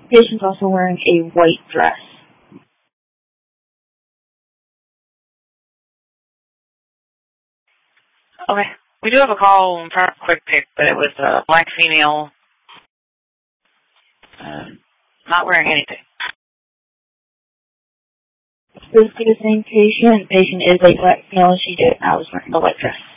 Patient's also wearing a white dress. Okay. We do have a call for a quick pick, but it was a black female not wearing anything. This is the same patient. Patient is a black female. She was wearing a white dress.